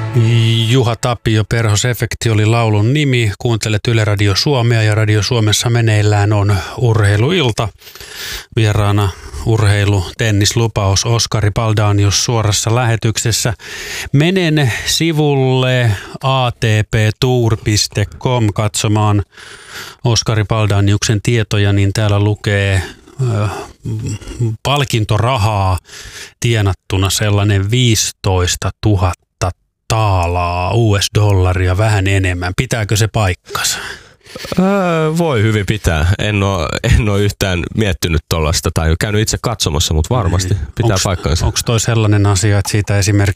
Juha Tapio, Perhos-efekti oli laulun nimi. Kuuntelet Yle Radio Suomea ja Radio Suomessa meneillään on urheiluilta. Vieraana urheilutennislupaus Oskari Baldanius suorassa lähetyksessä. Menen sivulle atptour.com katsomaan Oskari Baldaniuksen tietoja, niin täällä lukee palkintorahaa tienattuna sellainen 15 000 taalaa US-dollaria, vähän enemmän. Pitääkö se paikkansa? Voi hyvin pitää. En ole yhtään miettinyt tuollaista tai käynyt itse katsomassa, mutta varmasti pitää paikkansa. Onko toi sellainen asia, että siitä esimerkiksi